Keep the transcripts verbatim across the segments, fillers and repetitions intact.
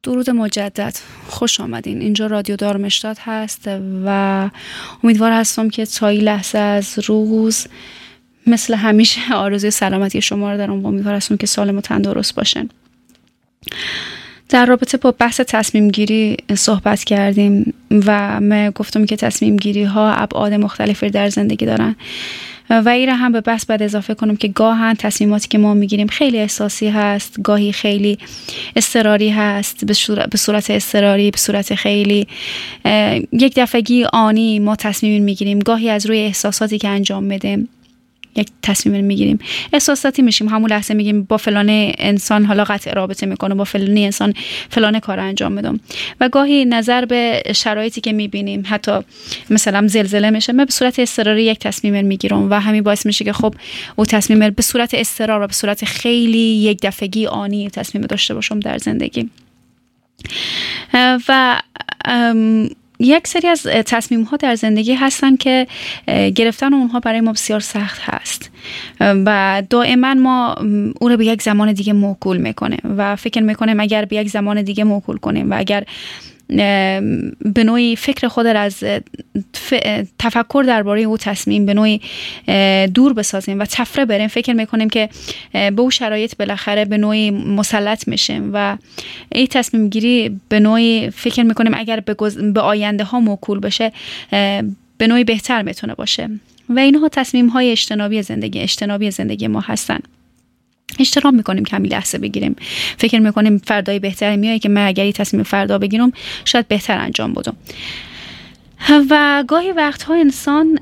درود مجدد، خوش آمدین. اینجا رادیو دارمشتاد هست و امیدوار هستم که تا این لحظه از روز مثل همیشه آرزوی سلامتی شما رو دارم و امیدوار هستم که سالم و تندرست باشن. در رابطه با بحث تصمیم گیری صحبت کردیم و من گفتم که تصمیم گیری ها ابعاد مختلفی در زندگی دارن و این را هم به بحث بعد اضافه کنم که گاهن تصمیماتی که ما میگیریم خیلی احساسی هست، گاهی خیلی اضطراری هست، به صورت اضطراری، به صورت خیلی یک دفعگی آنی ما تصمیم میگیریم، گاهی از روی احساساتی که انجام میدیم یک تصمیم میگیریم، احساساتی میشیم، همون لحظه میگیم با فلان انسان حالا قطع رابطه میکنم، با فلان انسان فلان کار انجام میدم و گاهی نظر به شرایطی که میبینیم حتی مثلا زلزله میشه من به صورت اضطراری یک تصمیم میگیرم و همین باعث میشه که خب او تصمیم به صورت اضطرار و به صورت خیلی یک دفعگی آنی تصمیم داشته باشم در زندگی. و یک سری از تصمیم ها در زندگی هستن که گرفتن اونها برای ما بسیار سخت هست و دائما ما اون رو به یک زمان دیگه موکول میکنیم و فکر میکنیم اگر به یک زمان دیگه موکول کنیم و اگر به نوعی فکر خود را از تفکر درباره او تصمیم به نوعی دور بسازیم و تفره بریم، فکر میکنیم که به او شرایط بالاخره به نوعی مسلط میشیم و این تصمیم گیری به نوعی فکر میکنیم اگر به, گز... به آینده ها موکول بشه به نوعی بهتر میتونه باشه و اینها تصمیم های اجتنابی زندگی اجتنابی زندگی ما هستن. اشتباه میکنیم کمی لحظه بگیریم، فکر میکنیم فردای بهتری میایی که من اگر این تصمیم فردا بگیرم شاید بهتر انجام بدم و گاهی وقتها انسان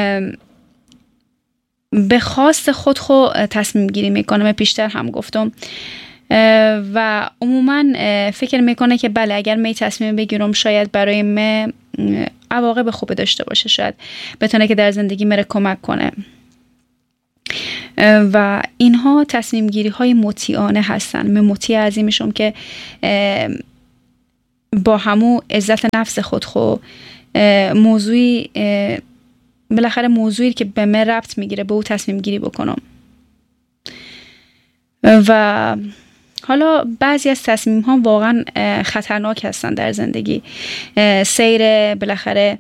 به خواست خود خود تصمیم گیری میکنه. من پیشتر هم گفتم و عموما فکر میکنه که بله اگر من تصمیم بگیرم شاید برای من عواقب خوب داشته باشه، شاید بتونه که در زندگی مره کمک کنه و اینها تصمیم گیری های مطیعانه هستن. من مطیع عظیمشم که با همو عزت نفس خود خو موضوعی بالاخره موضوعی که به من ربط میگیره به او تصمیم گیری بکنم و حالا بعضی از تصمیم ها واقعا خطرناک هستن در زندگی. سیر بالاخره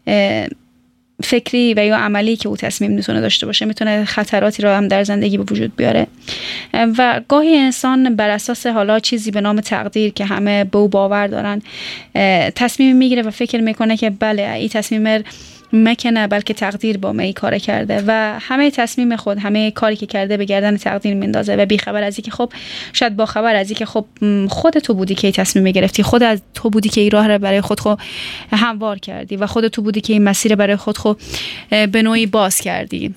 فکری و یا عملی که او تصمیم میتونه داشته باشه میتونه خطراتی رو هم در زندگی به وجود بیاره و گاهی انسان بر اساس حالا چیزی به نام تقدیر که همه به او باور دارن تصمیم میگیره و فکر میکنه که بله این تصمیم مکنه بلکه تقدیر با من این کار کرده و همه تصمیم خود همه کاری که کرده به گردن تقدیر میندازه و بیخبر از اینکه خب شاید با خبر از اینکه خب خود تو بودی که این تصمیم گرفتی، خود از تو بودی که این راه رو برای خود خود هموار کردی و خود تو بودی که این مسیر برای خود خود به نوعی باز کردی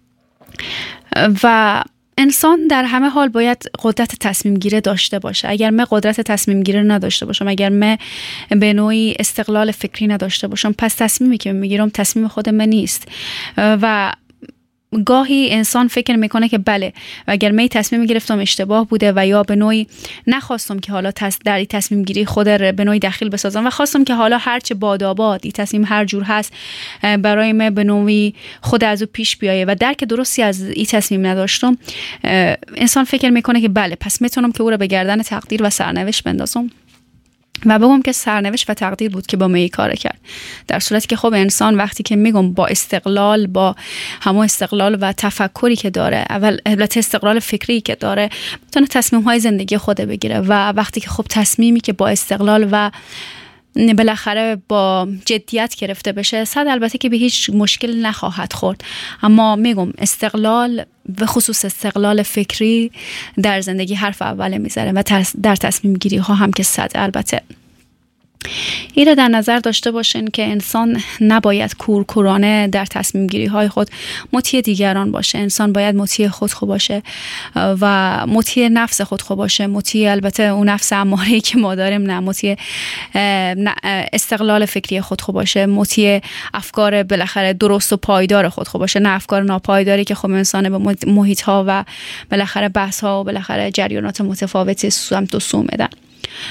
و انسان در همه حال باید قدرت تصمیم گیری داشته باشه. اگر من قدرت تصمیم گیری نداشته باشم، اگر من به نوعی استقلال فکری نداشته باشم، پس تصمیمی که میگیرم تصمیم خود من نیست و گاهی انسان فکر میکنه که بله اگر من تصمیم گرفتم اشتباه بوده و یا به نوعی نخواستم که حالا در این تصمیم گیری خود رو به نوعی دخیل بسازم و خواستم که حالا هرچه باداباد این تصمیم هر جور هست برای من به نوعی خود از او پیش بیایه و درک درستی از این تصمیم نداشتم، انسان فکر میکنه که بله پس میتونم که او رو به گردن تقدیر و سرنوشت بندازم و بگم که سرنوشت و تقدیر بود که با من این کار کرد، در صورتی که خب انسان وقتی که میگم با استقلال با همون استقلال و تفکری که داره، اول البته استقلال فکری که داره، میتونه تصمیم های زندگی خود بگیره و وقتی که خب تصمیمی که با استقلال و بالاخره با جدیت گرفته بشه صد البته که به هیچ مشکل نخواهد خورد، اما میگم استقلال و خصوص استقلال فکری در زندگی حرف اوله میذاره و در تصمیم گیری ها هم که صد البته. این را در نظر داشته باشین که انسان نباید کورکورانه در تصمیم گیری های خود مطیع دیگران باشه. انسان باید مطیع خود خود باشه و مطیع نفس خود خود باشه، مطیع البته اون نفس اماره‌ای که ما داریم، نه مطیع استقلال فکری خود خود باشه، مطیع افکار بالاخره درست و پایدار خود خود باشه، نه افکار ناپایداری که خب انسان به محیط ها و بالاخره بحث ها و بالاخره جریانات متفاوتی سمت و سو میدن.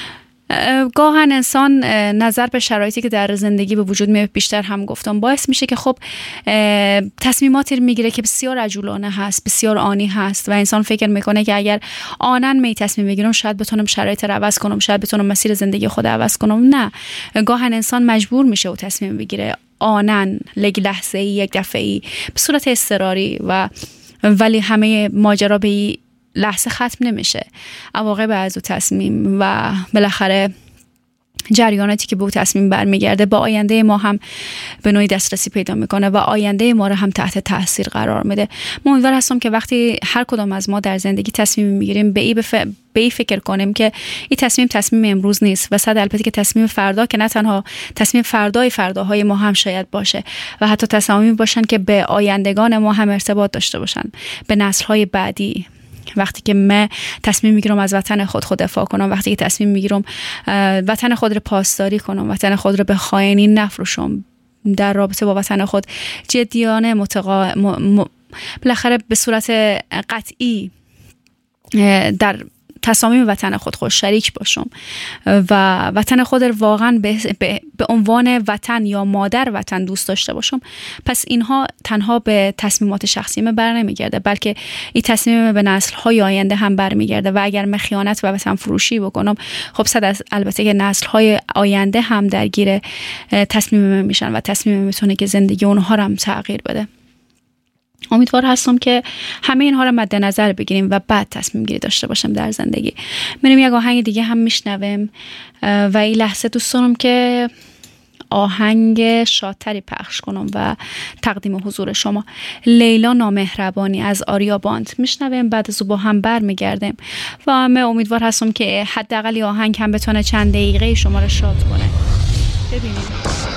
گاهن انسان نظر به شرایطی که در زندگی به وجود میاد، بیشتر هم گفتم، باعث میشه که خب تصمیماتی میگیره که بسیار عجولانه هست، بسیار آنی هست و انسان فکر میکنه که اگر آنن می تصمیم بگیرم شاید بتونم شرایط رو عوض کنم، شاید بتونم مسیر زندگی خود عوض کنم. نه، گاهن انسان مجبور میشه و تصمیم بگیره آنن، لگ لحظه ای، یک دفعه ای، به صورت اضطراری، و ولی همه ماجرا به لحظه ختم نمیشه. عواقب از او تصمیم و بالاخره جریاناتی که به او تصمیم برمیگرده با آینده ما هم به نوعی دسترسی پیدا میکنه و آینده ما رو هم تحت تاثیر قرار میده. من امیدوار هستم که وقتی هر کدام از ما در زندگی تصمیم میگیریم به این بف... به این فکر کنیم که این تصمیم تصمیم امروز نیست و صد البته که تصمیم فردا که نه تنها تصمیم فردای فرداهای ما هم شاید باشه و حتی تصامیمی باشن که به آیندگان ما هم ارتباط داشته باشن، به نسل‌های بعدی. وقتی که من تصمیم میگیرم از وطن خود خود دفاع کنم، وقتی که تصمیم میگیرم وطن خود رو پاسداری کنم، وطن خود رو به خائنی نفروشم، در رابطه با وطن خود جدیانه متقا... م... م... بالاخره به صورت قطعی در تصامیم وطن خود خود شریک باشم و وطن خود رو واقعا به, به, به عنوان وطن یا مادر وطن دوست داشته باشم، پس اینها تنها به تصمیمات شخصیم بر نمیگرده، بلکه این تصمیم به نسل‌های آینده هم برمیگرده و اگر من خیانت و وطن فروشی بکنم، خب صد البته که نسل‌های آینده هم درگیر تصمیم من میشن و تصمیم میتونه که زندگی اونها رو هم تغییر بده. امیدوار هستم که همه اینها رو مد نظر بگیریم و بعد تصمیم گیری داشته باشم در زندگی. میریم یک آهنگ دیگه هم میشنویم و این لحظه دوست دارم که آهنگ شادتری پخش کنم و تقدیم حضور شما. لیلا نامهربانی از آریا باند میشنویم، بعد از او با هم بر میگردیم و من امیدوار هستم که حداقل آهنگ هم بتونه چند دقیقه شما رو شاد کنه. ببینیم